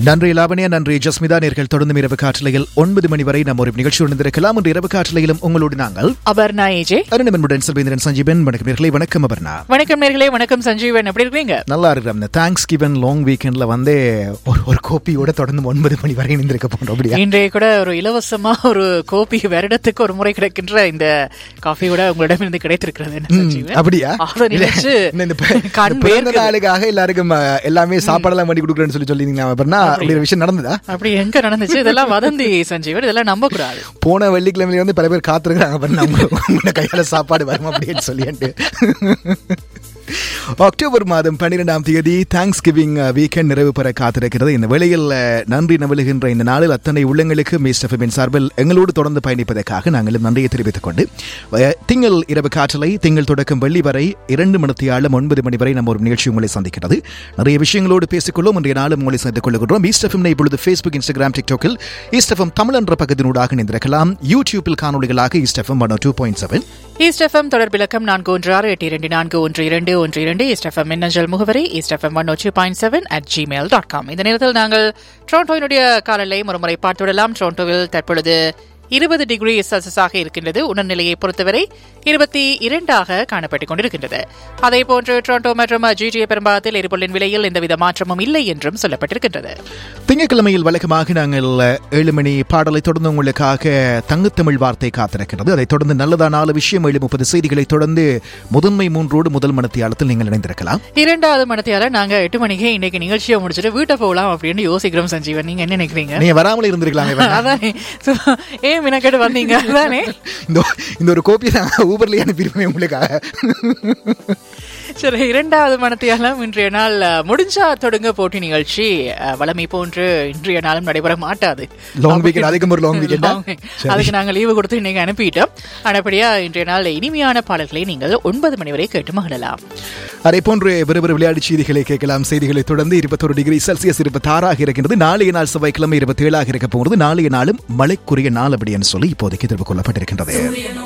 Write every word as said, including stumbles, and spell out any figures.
நன்றி லாவண்யா, நன்றி ஜஸ்மிதா. நேர்கள் தொடர்ந்து இரவு காற்றலையில் ஒன்பது மணி வரை நம்ம ஒரு நிகழ்ச்சி உணர்ந்திருக்கலாம். இன்று இரவு காற்றலையிலும் உங்களோடு நாங்கள் அபர்ணா ஏஜே அருணமன்புடன் செல்வேந்திரன் சஞ்சீவன். வணக்கம் நேர்களே. வணக்கம் அபர்ணா. வணக்கம் நேர்களே. வணக்கம் சஞ்சீவன். எப்படி இருக்கீங்க? நல்லா இருக்கிறோம். தேங்க்ஸ் கிவன் லாங் வீக்கெண்ட்ல வந்து ஒரு ஒரு கோப்பியோட தொடர்ந்து ஒன்பது மணி வரை இணைந்திருக்க போறோம். அப்படியா? இன்றைய கூட ஒரு இலவசமா ஒரு கோப்பி வருடத்துக்கு ஒரு முறை கிடைக்கின்ற இந்த காஃபியோட உங்களிடமிருந்து கிடைத்திருக்கிறது. அப்படியா? பிறந்த நாளுக்காக எல்லாருக்கும் எல்லாமே சாப்பாடெல்லாம் பண்ணி கொடுக்குறேன்னு சொல்லி சொல்லிருந்தீங்க அபர்ணா. அப்படி ஒரு விஷயம் நடந்ததா? அப்படி எங்க நடந்துச்சு? இதெல்லாம் வதந்தி சஞ்சீவன், இதெல்லாம் நம்ப கூடாது. போன வெள்ளிக்கிழமையில வந்து பல பேர் காத்திருக்கிறாங்க கையால சாப்பாடு வரும் அப்படின்னு சொல்லிட்டு. அக்டோபர் மாதம் பன்னிரெண்டாம் தேதி தேங்க்ஸ் கிவிங் வீக்கெண்ட் நிறைவு பெற காத்திருக்கிறது. இந்த வேளையில் நன்றி நவலுகின்ற இந்த நாளில் அத்தனை உள்ளங்களுக்கு மிஸ்டபின் சார்பில் எங்களோடு தொடர்ந்து பயணிப்பதற்காக நாங்களும் நன்றியை தெரிவித்துக் கொண்டு திங்கள் இரவு காற்றலை திங்கள் தொடக்கம் வெள்ளி வரை இரண்டு மணித்தியாலும் ஒன்பது மணி வரை நம்ம ஒரு நிகழ்ச்சி உங்களை சந்திக்கிறது. நிறைய விஷயங்களோடு பேசிக்கொள்ளும். இன்றைய நாளும் உங்களை சந்தித்துக் கொள்ளுகின்றோம். ஈஸ்டெஃபம் இப்பொழுது ஃபேஸ்புக், இன்ஸ்டாகிராம், டிக்டாக்கில் ஈஸ்டெஃபம் தமிழ் என்ற பக்கத்தினூடாக இணைந்திருக்கலாம். யூடியூபில் காணொலிகளாக ஈஸ்டெஃபம் ஒன் டூ பாயிண்ட் செவன் ஈஸ்டெஃபம் தொடர்பிலக்கம் நான்கு ஒன்று ஆறு எட்டு இரண்டு நான்கு ஒன்று இரண்டு ஒன்று இரண்டு ஈஸ்டெஃபம் மின்னஞ்சல் முகவரி ஈஸ்டெஃபம் one two point seven at Gmail dot com. இந்த நேரத்தில் நாங்கள் டொரண்டோவினுடைய காலநிலை மறுமுறை பார்த்துவிடலாம். டொரண்டோவில் தற்பொழுது இருபது டிகிரி செல்சியஸாக இருக்கின்றது. உணர்நிலையை பொறுத்தவரை இருபத்தி இரண்டாக காணப்பட்டுக் கொண்டிருக்கின்றது. அதே போன்று டொரண்டோ மற்றும் ஜிடிஏ பெரும்பாகத்தில் எரிபொருளின் விலையில் எந்தவித மாற்றமும் இல்லை என்றும் சொல்லப்பட்டிருக்கின்றது. திங்கட்கிழமையில் வழக்கமாக நாங்கள் ஏழு மணி பாடலை தொடர்ந்து உங்களுக்காக தங்கத்தமிழ் வார்த்தை காத்திருக்கிறது. அதைத் தொடர்ந்து நல்லதா நாலு விஷயம் ஏழு முப்பது செய்திகளை தொடர்ந்து முதன்மை மூன்றோடு முதல் மணித்தியாலத்தில் நீங்கள் இணைந்திருக்கலாம். இரண்டாவது மணித்தியால நாங்க எட்டு மணிக்கு இன்னைக்கு நிகழ்ச்சியை முடிச்சுட்டு வீட்டை போகலாம் அப்படின்னு யோசிக்கிறோம். சஞ்சீவன், நீங்க என்ன நினைக்கிறீங்க? நீங்க வராமல் இருந்திருக்கலாம். மினக்கெட்டு வந்தீங்க தானே. இந்த ஒரு கோப்பி தான் ஊபர்லயே அனுப்பிடுவேன் உங்களுக்காக. சரி, இரண்டாவது மனத்தியாலும் இன்றைய நாள் முடிஞ்சா தொடங்க போட்டி நிகழ்ச்சி வளமை போன்று இன்றைய நாளும் நடைபெற மாட்டாது. அதுக்கு நாங்கள் லீவு கொடுத்து இன்னைக்கு அனுப்பிட்டோம். ஆனப்படியா இன்றைய நாள் இனிமையான பாடல்களை நீங்கள் ஒன்பது மணி வரை கேட்டு மகிழலாம். அதே போன்று வெறும் விளையாட்டு செய்திகளை கேட்கலாம். செய்திகளை தொடர்ந்து இருபத்தொரு டிகிரி செல்சியஸ் இருபத்தி ஆறாக இருக்கின்றது. நாளைய நாள் செவ்வாய்க்கிழமை இருபத்தி ஏழாக இருக்க போகிறது. நாளைய நாளும் மழைக்குரிய நாள் அப்படின்னு சொல்லி இப்போதைக்கு தெரிவித்துக் கொள்ளப்பட்டிருக்கின்றது.